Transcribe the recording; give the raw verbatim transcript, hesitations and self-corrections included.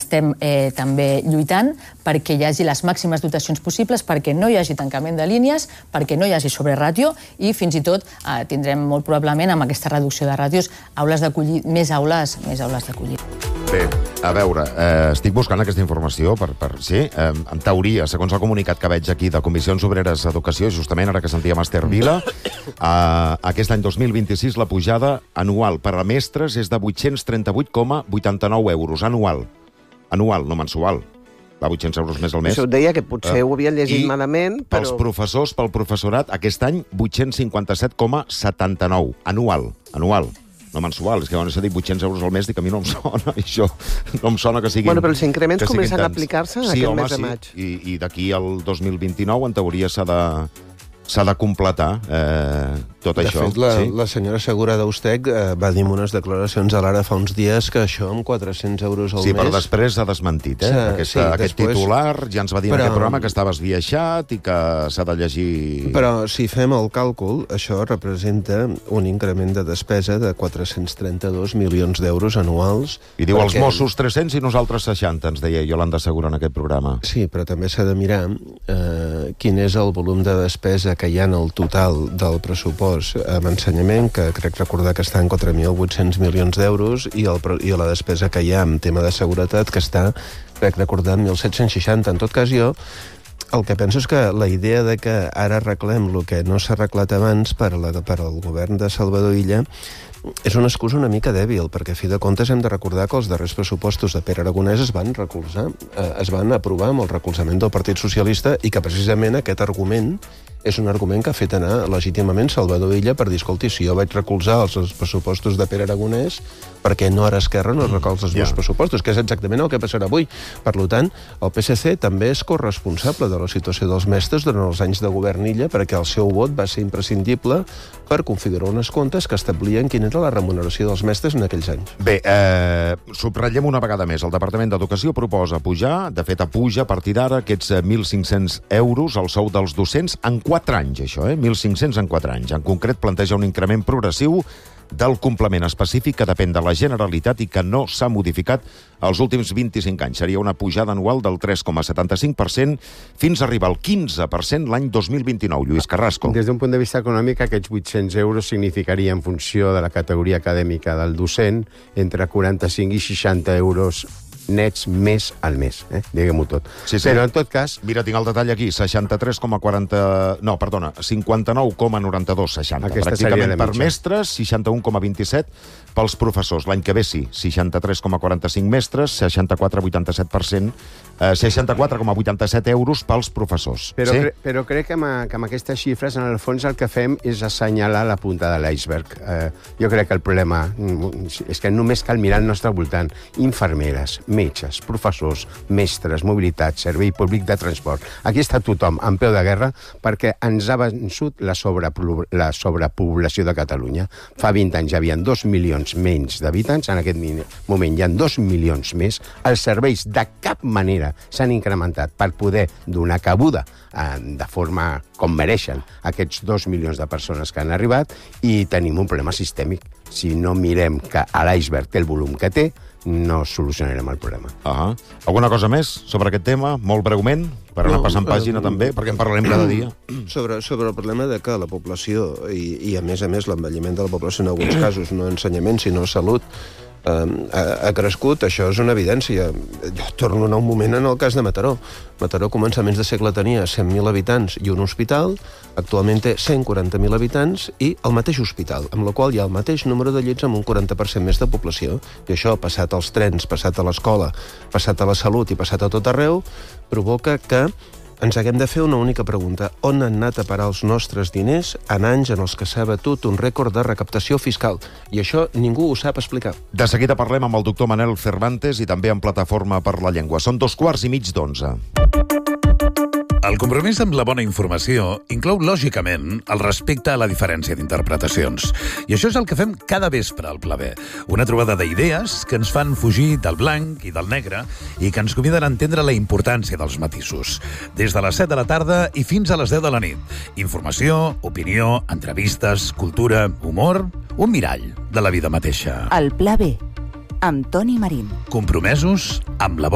estem eh, també lluitant perquè hi hagi les màximes dotacions possibles, perquè no hi hagi tancament de línies, perquè no hi hagi sobreràtio i fins i tot eh, tindrem molt probablement amb aquesta reducció de ràtios aules d'acollir, més aules, més aules d'acollir. Bé, a veure, eh, estic buscant aquesta informació per... per sí, eh, en teoria, segons el comunicat que veig aquí de Comissions Obreres d'Educació, justament ara que sentíem Esther Vila, eh, aquest any dos mil vint-i-sis la pujada anual per a mestres és de vuit-cents trenta-vuit coma vuitanta-nou euros, anual. Anual, no mensual. Va, vuit-cents euros més al mes. Això ho deia, que potser ho havien llegit I malament, però... pels professors, pel professorat, aquest any vuit-cents cinquanta-set coma setanta-nou, anual, anual. No mensual, és que quan s'ha dit vuit-cents euros al mes, dic que a mi no em sona, això no em sona que siguin... Bueno, però els increments comencen a aplicar-se sí, aquest home, mes de sí. maig. I, i d'aquí al dos mil vint-i-nou, en teoria, s'ha de, s'ha de completar eh, tot de això. De fet, la, sí? la senyora Segura d'Austec eh, va dir en unes declaracions a l'Ara fa uns dies que això amb quatre-cents euros al sí, mes... Sí, però després s'ha desmentit, eh? Sí, Aquesta, sí, aquest després... titular ja ens va dir però... en aquest programa que estava esbiaixat i que s'ha de llegir... Però si fem el càlcul, això representa un increment de despesa de quatre-cents trenta-dos milions d'euros anuals. I diu perquè... els Mossos tres-cents i nosaltres seixanta, ens deia Iolanda Segura en aquest programa. Sí, però també s'ha de mirar eh, quin és el volum de despesa que hi ha en el total del pressupost amb ensenyament, que crec recordar que està en quatre mil vuit-cents milions d'euros, i, el, i la despesa que hi ha en tema de seguretat, que està, crec recordar, en mil set-cents seixanta. En tot cas, jo el que penso és que la idea de que ara arreglem el que no s'ha arreglat abans per, la, per al govern de Salvador Illa és una excusa una mica dèbil, perquè a fi de comptes hem de recordar que els darrers pressupostos de Pere Aragonès es van recolzar, eh, es van aprovar amb el recolzament del Partit Socialista, i que precisament aquest argument és un argument que ha fet anar legítimament Salvador Illa per dir, escolti, si jo vaig recolzar els, els pressupostos de Pere Aragonès, perquè no ara Esquerra no recolza els meus yeah. pressupostos, que és exactament el que passarà avui. Per tant, el P S C també és corresponsable de la situació dels mestres durant els anys de govern Illa, perquè el seu vot va ser imprescindible per configurar unes comptes que establien quina era la remuneració dels mestres en aquells anys. Bé, eh, subratllem una vegada més. El Departament d'Educació proposa pujar, de fet, apuja a partir d'ara aquests mil cinc-cents euros al sou dels docents en quatre anys, això, eh? mil cinc-cents en quatre anys. En concret, planteja un increment progressiu del complement específic que depèn de la Generalitat i que no s'ha modificat els últims vint-i-cinc anys. Seria una pujada anual del tres coma setanta-cinc per cent fins a arribar al quinze per cent l'any dos mil vint-i-nou. Lluís Carrasco. Des d'un punt de vista econòmic, aquests vuit-cents euros significaria, en funció de la categoria acadèmica del docent, entre quaranta-cinc i seixanta euros nets més al mes, eh? diguem-ho tot. Sí, sí. Però, en tot cas... Mira, tinc el detall aquí, seixanta-tres coma quaranta... No, perdona, cinquanta-nou coma noranta-dos, seixanta. Aquesta Pràcticament per mestres, seixanta-un coma vint-i-set pels professors. L'any que ve sí, seixanta-tres coma quaranta-cinc mestres, seixanta-quatre coma vuitanta-set per cent, eh, seixanta-quatre coma vuitanta-set euros pels professors. Però, sí? cre però crec que amb, que amb aquestes xifres, en el fons, el que fem és assenyalar la punta de l'iceberg. Eh, jo crec que el problema és que només cal mirar al nostre voltant. Infermeres, metges, professors, mestres, mobilitat, servei públic de transport. Aquí està tothom en peu de guerra perquè ens ha vençut la, la sobrepoblació de Catalunya. Fa vint anys hi havia dos milions menys d'habitants, en aquest moment hi ha dos milions més. Els serveis de cap manera s'han incrementat per poder donar cabuda eh, de forma com mereixen aquests dos milions de persones que han arribat, i tenim un problema sistèmic. Si no mirem que l'iceberg té el volum que té, no solucionarem el problema. Uh -huh. Alguna cosa més sobre aquest tema, molt breument, per anar no, passant pàgina uh, també, perquè en parlarem cada dia? Sobre, sobre el problema de que la població, i, i a més a més l'envelliment de la població en alguns casos, no ensenyament, sinó salut, Uh, ha, ha crescut, això és una evidència. Jo torno a un moment en el cas de Mataró. Mataró a començaments de segle tenia cent mil habitants i un hospital, actualment té cent quaranta mil habitants i el mateix hospital, amb la qual hi ha el mateix número de llits amb un quaranta per cent més de població. I això, passat als trens, passat a l'escola, passat a la salut i passat a tot arreu, provoca que ens haguem de fer una única pregunta. On han anat a parar els nostres diners en anys en els que s'ha batut un rècord de recaptació fiscal? I això ningú ho sap explicar. De seguida parlem amb el doctor Manel Cervantes i també en Plataforma per la Llengua. Són dos quarts i mig d'onze. El compromís amb la bona informació inclou, lògicament, el respecte a la diferència d'interpretacions. I això és el que fem cada vespre al Pla B. Una trobada d'idees que ens fan fugir del blanc i del negre i que ens conviden a entendre la importància dels matisos. Des de les set de la tarda i fins a les deu de la nit. Informació, opinió, entrevistes, cultura, humor, un mirall de la vida mateixa. El Pla B, amb Toni Marín. Compromesos amb la bona